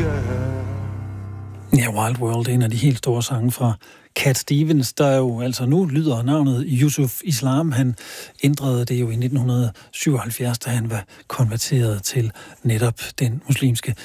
Ja, Wild World er en af de helt store sange fra Cat Stevens, der jo altså nu lyder navnet Yusuf Islam. Han ændrede det jo i 1977, da han var konverteret til netop den muslimske